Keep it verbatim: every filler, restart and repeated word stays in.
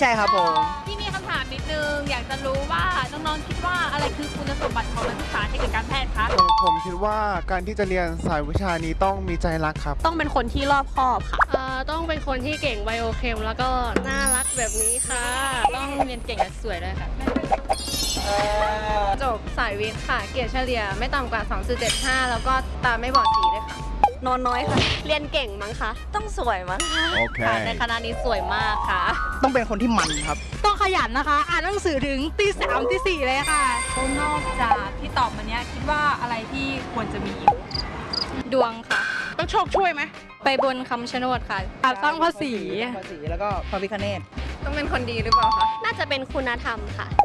ช่ครับผมที่มีคำถามนิดนึงอยากจะรู้ว่าน้องๆคิดว่าอะไรคือคุณสมบัติของนักศึกษาเทคนิคการแพทย์คะผมผมคิดว่าการที่จะเรียนสายวิชานี้ต้องมีใจรักครับต้องเป็นคนที่รอบคอบค่ะเอ่อต้องเป็นคนที่เก่งไบโอเคมแล้วก็น่ารักแบบนี้ค่ะต้องเรียนเก่งและสวยด้วยค่ะจบสายวิทย์ค่ะเกรดเฉลี่ยไม่ต่ำกว่า สองจุดเจ็ดห้า แล้วก็ตาไม่บอดสีด้วยค่ะนอนน้อยค่ะ เรียนเก่งมั้งคะต้องสวยมั้งคะค่ะในคณะนี้สวยมากค่ะต้องเป็นคนที่มันครับต้องขยันนะคะ อ่านหนังสือถึงตีสามตีสี่เลยค่ะนอกจากที่ตอบมาเนี้ยคิดว่าอะไรที่ควรจะมีดวงค่ะต้องโชคช่วยไหมไปบนคำชะโนดค่ะอาตั้งภาษีภาษีแล้วก็พระพิคเนตต้องเป็นคนดีหรือเปล่าคะน่าจะเป็นคุณธรรมค่ะ